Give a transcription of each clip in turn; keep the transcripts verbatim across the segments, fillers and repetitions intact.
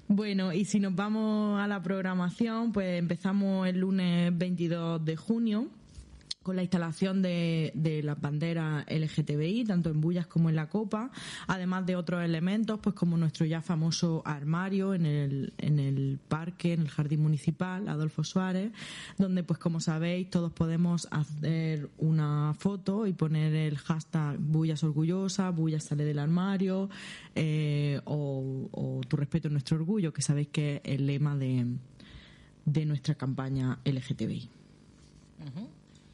Bueno, y si nos vamos a la programación, pues empezamos el lunes veintidós de junio con la instalación de, de las banderas L G T B I, tanto en Bullas como en la Copa, además de otros elementos, pues como nuestro ya famoso armario en el, en el parque, en el jardín municipal, Adolfo Suárez, donde, pues como sabéis, todos podemos hacer una foto y poner el hashtag Bullas Orgullosa, Bullas sale del armario, eh, o, o Tu respeto es nuestro orgullo, que sabéis que es el lema de, de nuestra campaña L G T B I. Uh-huh.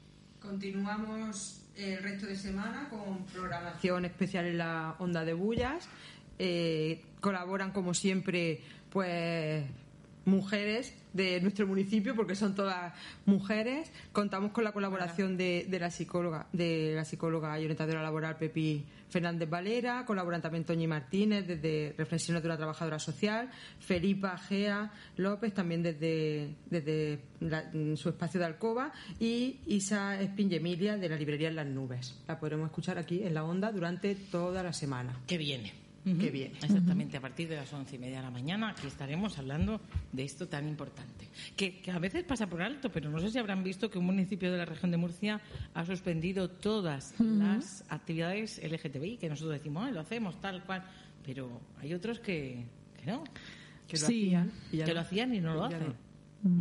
Continuamos el resto de semana con programación especial en la Onda de Bullas. Eh, colaboran, como siempre, pues mujeres de nuestro municipio, porque son todas mujeres. Contamos con la colaboración de, de la psicóloga de la psicóloga y orientadora laboral Pepi Fernández Valera. Colaboran también Toñi Martínez desde Reflexiones de una trabajadora social, Felipa Gea López también desde desde la, su espacio de alcoba, y Isa Espinge Emilia de la librería En las Nubes. La podremos escuchar aquí en la Onda durante toda la semana. Que viene. Uh-huh. Que bien. Exactamente, a partir de las once y media de la mañana aquí estaremos hablando de esto tan importante, que, que a veces pasa por alto, pero no sé si habrán visto que un municipio de la región de Murcia ha suspendido todas uh-huh. las actividades L G T B I, que nosotros decimos, lo hacemos tal cual, pero hay otros que, que no, que lo sí, hacían y que no. lo hacían y no lo hacen. Sí.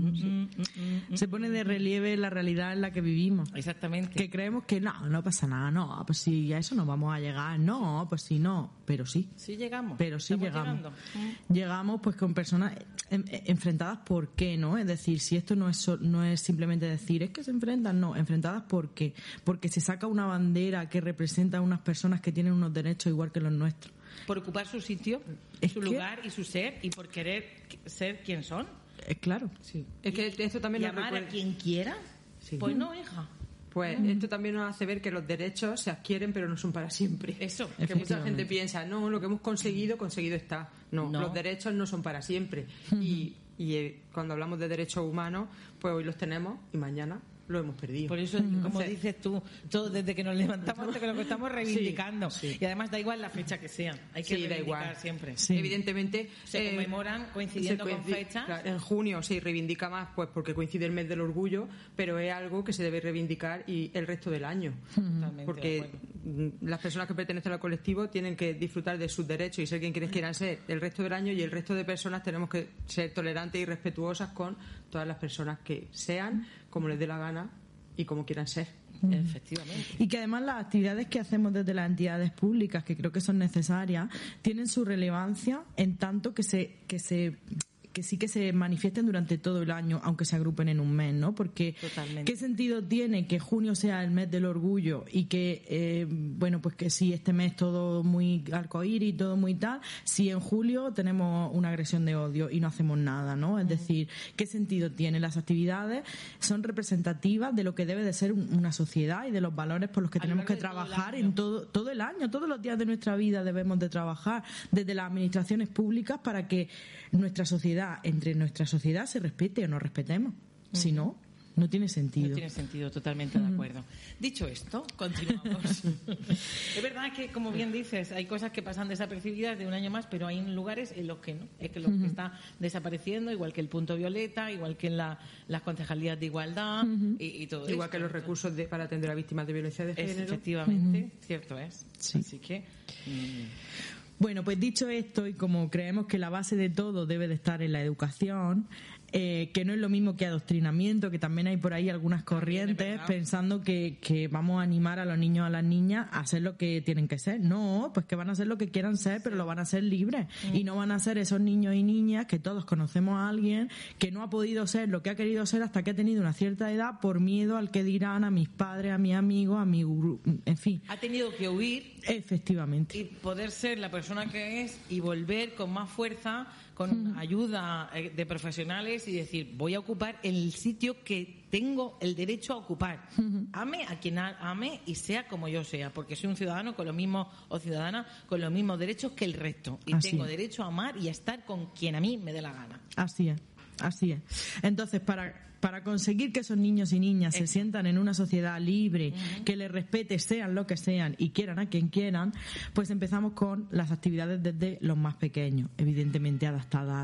Se pone de relieve la realidad en la que vivimos. Exactamente. Que creemos que no, no pasa nada, no, pues si a eso no vamos a llegar, no, pues si no, pero sí. Sí llegamos. Pero sí llegamos. Llegando. Llegamos pues con personas en, enfrentadas por qué, ¿no? Es decir, si esto no es so, no es simplemente decir, es que se enfrentan, no, enfrentadas por qué. Porque se saca una bandera que representa a unas personas que tienen unos derechos igual que los nuestros. Por ocupar su sitio, es su que... lugar y su ser, y por querer ser quien son. Eh, claro. Sí. Es que esto también nos llamar recuerda... a quien quiera. Sí. Pues no, hija. Pues mm. esto también nos hace ver que los derechos se adquieren pero no son para siempre. Eso. Que mucha gente piensa, no, lo que hemos conseguido, conseguido está. No, no. Los derechos no son para siempre. Mm. Y, y eh, cuando hablamos de derechos humanos, pues hoy los tenemos y mañana lo hemos perdido. Por eso, mm. como dices tú, todo desde que nos levantamos hasta que lo que estamos reivindicando. Sí, sí. Y además da igual la fecha que sea. Hay que sí, reivindicar da igual. siempre. Sí. Evidentemente se eh, conmemoran coincidiendo se coincid- con fechas. Claro, en junio se reivindica más pues porque coincide el mes del orgullo, pero es algo que se debe reivindicar y el resto del año. Totalmente porque las personas que pertenecen al colectivo tienen que disfrutar de sus derechos y ser quien quienes quieran ser el resto del año, y el resto de personas tenemos que ser tolerantes y respetuosas con todas las personas que sean, como les dé la gana y como quieran ser. Mm. Efectivamente. Y que además las actividades que hacemos desde las entidades públicas, que creo que son necesarias, tienen su relevancia en tanto que se que se que sí que se manifiesten durante todo el año, aunque se agrupen en un mes, ¿no? Porque Totalmente. ¿qué sentido tiene que junio sea el mes del orgullo y que, eh, bueno, pues que sí, este mes todo muy arcoíris y todo muy tal, si en julio tenemos una agresión de odio y no hacemos nada, ¿no? Es decir, ¿qué sentido tiene? Las actividades son representativas de lo que debe de ser una sociedad y de los valores por los que tenemos que trabajar en todo, todo el año, todos los días de nuestra vida debemos de trabajar desde las administraciones públicas para que nuestra sociedad entre nuestra sociedad se respete o no respetemos. Uh-huh. Si no, no tiene sentido. No tiene sentido, totalmente uh-huh. de acuerdo. Dicho esto, continuamos. Es verdad que, como bien dices, hay cosas que pasan desapercibidas de un año más, pero hay lugares en los que no. Es que lo uh-huh. que está desapareciendo, igual que el punto violeta, igual que en la, las concejalías de igualdad uh-huh. y, y todo eso. Igual esto. Que los recursos de, para atender a víctimas de violencia de género. Efectivamente, uh-huh. cierto es. Sí. Así que... Mmm. Bueno, pues dicho esto, y como creemos que la base de todo debe de estar en la educación, eh, que no es lo mismo que adoctrinamiento, que también hay por ahí algunas corrientes pensando que, que vamos a animar a los niños o a las niñas a hacer lo que tienen que ser. No, pues que van a hacer lo que quieran ser, pero lo van a hacer libres. Mm. Y no van a ser esos niños y niñas que todos conocemos a alguien que no ha podido ser lo que ha querido ser hasta que ha tenido una cierta edad por miedo al que dirán, a mis padres, a mis amigos, a mi grupo, en fin. Ha tenido que huir. Efectivamente. Y poder ser la persona que es y volver con más fuerza, con mm. ayuda de profesionales y decir, voy a ocupar el sitio que tengo el derecho a ocupar. Mm-hmm. Ame a quien ame y sea como yo sea, porque soy un ciudadano con los mismos, o ciudadana con los mismos derechos que el resto. Y Así tengo es. derecho a amar y a estar con quien a mí me dé la gana. Así es. Así es. Entonces, para para conseguir que esos niños y niñas se sientan en una sociedad libre, uh-huh. que les respete, sean lo que sean y quieran a quien quieran, pues empezamos con las actividades desde los más pequeños, evidentemente adaptadas